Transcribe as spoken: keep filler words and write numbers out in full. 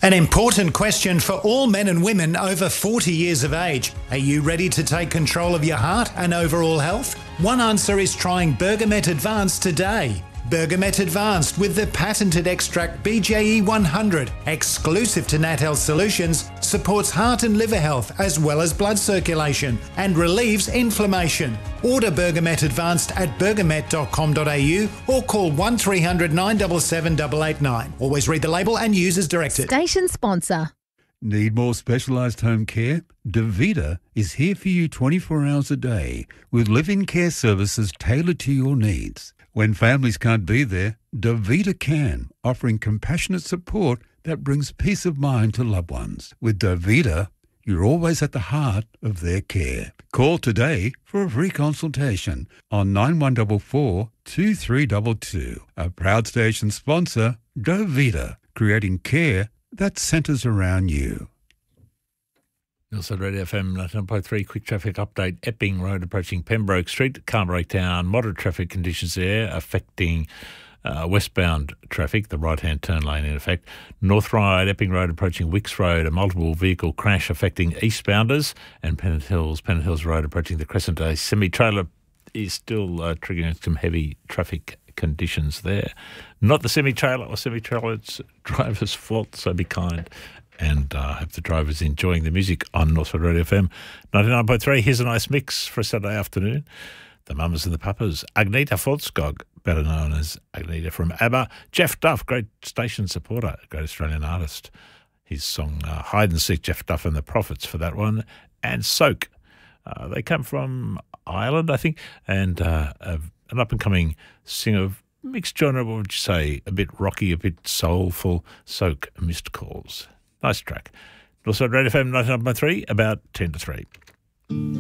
An important question for all men and women over forty years of age. Are you ready to take control of your heart and overall health? One answer is trying Bergamet Advanced today. Bergamet Advanced with the patented extract B J E one hundred, exclusive to Nat Health Solutions, supports heart and liver health as well as blood circulation and relieves inflammation. Order Bergamet Advanced at bergamet dot com dot a u or call one three hundred nine seven seven eight eight nine. Always read the label and use as directed. Station sponsor. Need more specialised home care? Davita is here for you twenty-four hours a day with live-in care services tailored to your needs. When families can't be there, Davita can, offering compassionate support that brings peace of mind to loved ones. With Davita, you're always at the heart of their care. Call today for a free consultation on nine one four four, two three two two. A proud station sponsor, Davita, creating care that centres around you. Also, Radio F M ninety-nine point three, quick traffic update. Epping Road approaching Pembroke Street, car breakdown, moderate traffic conditions there affecting uh, westbound traffic, the right-hand turn lane in effect. North Ryde, Epping Road approaching Wicks Road, a multiple vehicle crash affecting eastbounders, and Pennant Hills, Pennant Hills Road approaching the Crescent Day semi-trailer is still uh, triggering some heavy traffic conditions there. Not the semi-trailer or semi-trailer, it's driver's fault, so be kind. And I uh, hope the driver's enjoying the music on Northwood Radio F M ninety-nine point three. Here's a nice mix for a Saturday afternoon. The Mamas and the Papas. Agneta Foltskog, better known as Agneta from ABBA. Jeff Duff, great station supporter, great Australian artist. His song uh, Hide and Seek, Jeff Duff and the Prophets for that one. And Soak. Uh, they come from Ireland, I think, and uh, an up-and-coming singer of mixed genre, what would you say? A bit rocky, a bit soulful. Soak, Missed Calls. Nice track. Also, Radio F M ninety-nine point three, about ten to three.